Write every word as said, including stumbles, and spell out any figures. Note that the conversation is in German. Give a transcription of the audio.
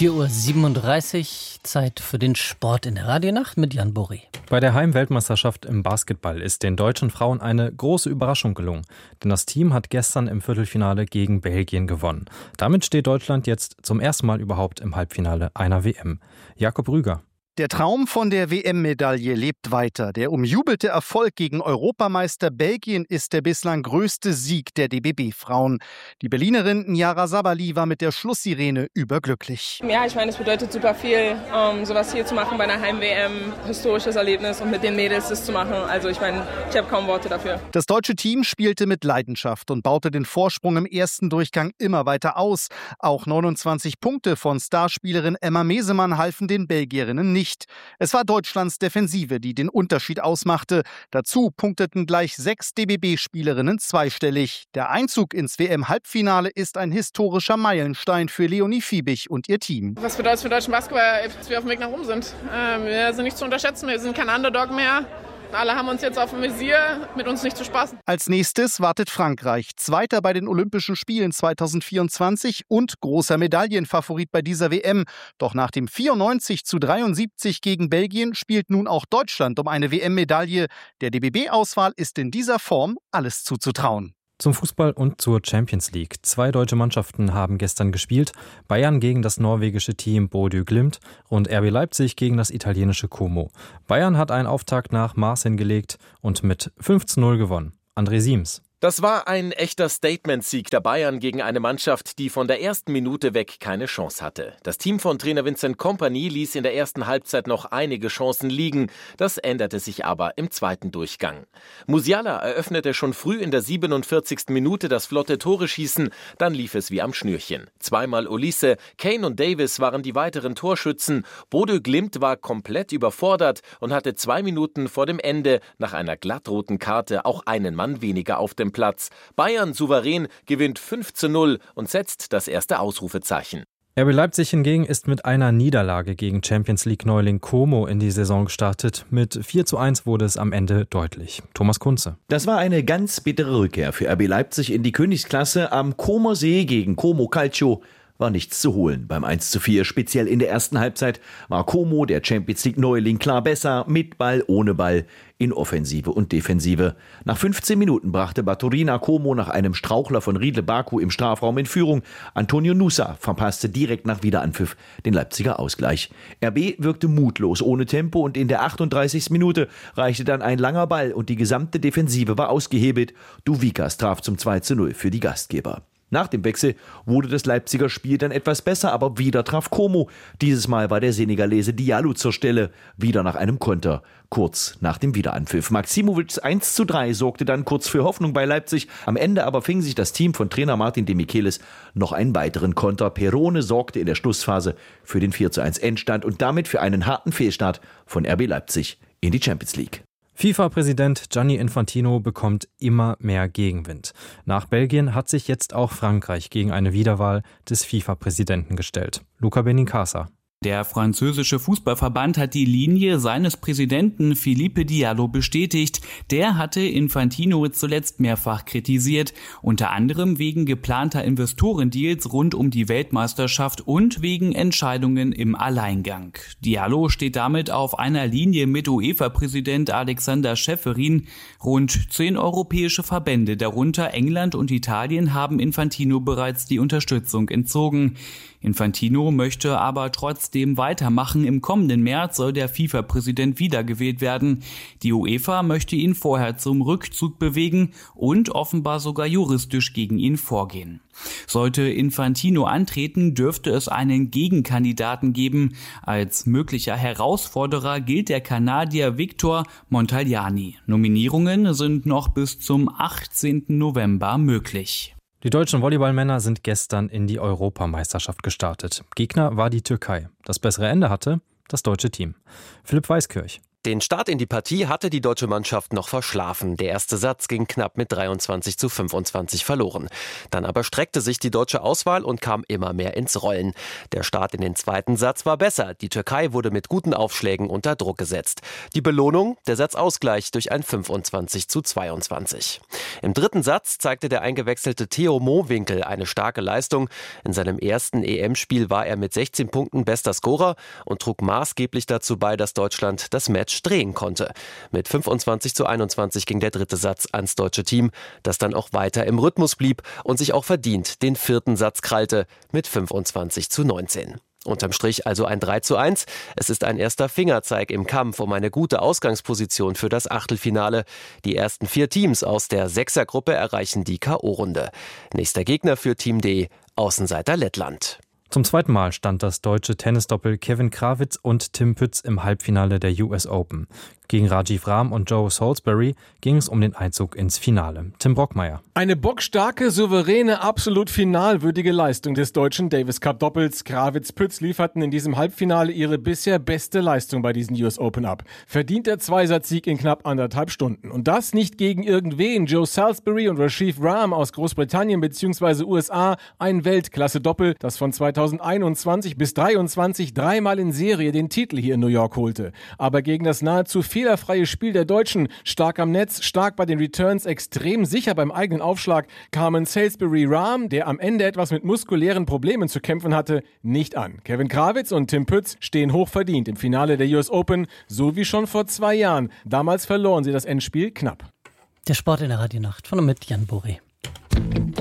vier Uhr siebenunddreißig, Zeit für den Sport in der Radionacht mit Jan Boré. Bei der Heimweltmeisterschaft im Basketball ist den deutschen Frauen eine große Überraschung gelungen. Denn das Team hat gestern im Viertelfinale gegen Belgien gewonnen. Damit steht Deutschland jetzt zum ersten Mal überhaupt im Halbfinale einer W M. Jakob Rüger. Der Traum von der W M-Medaille lebt weiter. Der umjubelte Erfolg gegen Europameister Belgien ist der bislang größte Sieg der D B B-Frauen. Die Berlinerin Nyara Sabali war mit der Schlusssirene überglücklich. Ja, ich meine, es bedeutet super viel, um, sowas hier zu machen bei einer Heim-W M. Historisches Erlebnis und mit den Mädels das zu machen. Also ich meine, ich habe kaum Worte dafür. Das deutsche Team spielte mit Leidenschaft und baute den Vorsprung im ersten Durchgang immer weiter aus. Auch neunundzwanzig Punkte von Starspielerin Emma Mesemann halfen den Belgierinnen nicht. Es war Deutschlands Defensive, die den Unterschied ausmachte. Dazu punkteten gleich sechs D B B-Spielerinnen zweistellig. Der Einzug ins W M-Halbfinale ist ein historischer Meilenstein für Leonie Fiebig und ihr Team. Was bedeutet es für deutschen Basketball, dass wir auf dem Weg nach oben sind? Ähm, wir sind nicht zu unterschätzen, wir sind kein Underdog mehr. Alle haben uns jetzt auf dem Visier, mit uns nicht zu spaßen. Als nächstes wartet Frankreich, Zweiter bei den Olympischen Spielen zweitausendvierundzwanzig und großer Medaillenfavorit bei dieser W M. Doch nach dem vierundneunzig zu dreiundsiebzig gegen Belgien spielt nun auch Deutschland um eine W M-Medaille. Der D B B-Auswahl ist in dieser Form alles zuzutrauen. Zum Fußball und zur Champions League. Zwei deutsche Mannschaften haben gestern gespielt. Bayern gegen das norwegische Team Bodø Glimt und R B Leipzig gegen das italienische Como. Bayern hat einen Auftakt nach Maß hingelegt und mit fünf zu null gewonnen. André Siems. Das war ein echter Statement-Sieg der Bayern gegen eine Mannschaft, die von der ersten Minute weg keine Chance hatte. Das Team von Trainer Vincent Kompany ließ in der ersten Halbzeit noch einige Chancen liegen. Das änderte sich aber im zweiten Durchgang. Musiala eröffnete schon früh in der siebenundvierzigsten Minute das flotte Tore-Schießen. Dann lief es wie am Schnürchen. Zweimal Olise, Kane und Davis waren die weiteren Torschützen. Bodø Glimt war komplett überfordert und hatte zwei Minuten vor dem Ende nach einer glattroten Karte auch einen Mann weniger auf dem Platz. Bayern souverän gewinnt fünf zu null und setzt das erste Ausrufezeichen. R B Leipzig hingegen ist mit einer Niederlage gegen Champions League-Neuling Como in die Saison gestartet. Mit vier zu eins wurde es am Ende deutlich. Thomas Kunze. Das war eine ganz bittere Rückkehr für R B Leipzig in die Königsklasse. Am Comer See gegen Como Calcio war nichts zu holen beim eins zu vier. Speziell in der ersten Halbzeit war Como, der Champions League-Neuling, klar besser, mit Ball, ohne Ball, in Offensive und Defensive. Nach fünfzehn Minuten brachte Baturina Como nach einem Strauchler von Riedle Baku im Strafraum in Führung. Antonio Nusa verpasste direkt nach Wiederanpfiff den Leipziger Ausgleich. R B wirkte mutlos, ohne Tempo und in der achtunddreißigsten Minute reichte dann ein langer Ball und die gesamte Defensive war ausgehebelt. Duvikas traf zum zwei zu null für die Gastgeber. Nach dem Wechsel wurde das Leipziger Spiel dann etwas besser, aber wieder traf Como. Dieses Mal war der Senegalese Diallo zur Stelle, wieder nach einem Konter, kurz nach dem Wiederanpfiff. Maximovics eins zu drei sorgte dann kurz für Hoffnung bei Leipzig. Am Ende aber fing sich das Team von Trainer Martin de Michelis noch einen weiteren Konter. Perone sorgte in der Schlussphase für den vier zu eins Endstand und damit für einen harten Fehlstart von R B Leipzig in die Champions League. FIFA-Präsident Gianni Infantino bekommt immer mehr Gegenwind. Nach Belgien hat sich jetzt auch Frankreich gegen eine Wiederwahl des FIFA-Präsidenten gestellt. Luca Benincasa. Der französische Fußballverband hat die Linie seines Präsidenten Philippe Diallo bestätigt. Der hatte Infantino zuletzt mehrfach kritisiert, unter anderem wegen geplanter Investorendeals rund um die Weltmeisterschaft und wegen Entscheidungen im Alleingang. Diallo steht damit auf einer Linie mit UEFA-Präsident Alexander Schäferin. Rund zehn europäische Verbände, darunter England und Italien, haben Infantino bereits die Unterstützung entzogen. Infantino möchte aber trotzdem weitermachen. Im kommenden März soll der FIFA-Präsident wiedergewählt werden. Die UEFA möchte ihn vorher zum Rückzug bewegen und offenbar sogar juristisch gegen ihn vorgehen. Sollte Infantino antreten, dürfte es einen Gegenkandidaten geben. Als möglicher Herausforderer gilt der Kanadier Victor Montagliani. Nominierungen sind noch bis zum achtzehnten November möglich. Die deutschen Volleyballmänner sind gestern in die Europameisterschaft gestartet. Gegner war die Türkei. Das bessere Ende hatte das deutsche Team. Philipp Weiskirch. Den Start in die Partie hatte die deutsche Mannschaft noch verschlafen. Der erste Satz ging knapp mit dreiundzwanzig zu fünfundzwanzig verloren. Dann aber streckte sich die deutsche Auswahl und kam immer mehr ins Rollen. Der Start in den zweiten Satz war besser. Die Türkei wurde mit guten Aufschlägen unter Druck gesetzt. Die Belohnung? Der Satzausgleich durch ein fünfundzwanzig zu zweiundzwanzig. Im dritten Satz zeigte der eingewechselte Theo Mohwinkel eine starke Leistung. In seinem ersten E M-Spiel war er mit sechzehn Punkten bester Scorer und trug maßgeblich dazu bei, dass Deutschland das Match drehen konnte. Mit fünfundzwanzig zu einundzwanzig ging der dritte Satz ans deutsche Team, das dann auch weiter im Rhythmus blieb und sich auch verdient den vierten Satz krallte mit fünfundzwanzig zu neunzehn. Unterm Strich also ein drei zu eins. Es ist ein erster Fingerzeig im Kampf um eine gute Ausgangsposition für das Achtelfinale. Die ersten vier Teams aus der Sechsergruppe erreichen die K O-Runde. Nächster Gegner für Team D, Außenseiter Lettland. Zum zweiten Mal stand das deutsche Tennisdoppel Kevin Krawitz und Tim Pütz im Halbfinale der U S Open. Gegen Rajiv Ram und Joe Salisbury ging es um den Einzug ins Finale. Tim Brockmeier. Eine bockstarke, souveräne, absolut finalwürdige Leistung des deutschen Davis Cup Doppels. Krawitz-Pütz lieferten in diesem Halbfinale ihre bisher beste Leistung bei diesen U S Open ab. Verdienter Zweisatz-Sieg in knapp anderthalb Stunden. Und das nicht gegen irgendwen. Joe Salisbury und Rajiv Ram aus Großbritannien bzw. U S A. Ein Weltklasse-Doppel, das von zweitausendeinundzwanzig bis dreiundzwanzig dreimal in Serie den Titel hier in New York holte. Aber gegen das nahezu fehlerfreie Spiel der Deutschen, stark am Netz, stark bei den Returns, extrem sicher beim eigenen Aufschlag, kamen Salisbury Ram, der am Ende etwas mit muskulären Problemen zu kämpfen hatte, nicht an. Kevin Krawitz und Tim Pütz stehen hochverdient im Finale der U S Open, so wie schon vor zwei Jahren. Damals verloren sie das Endspiel knapp. Der Sport in der Radionacht von und mit Jan Boré.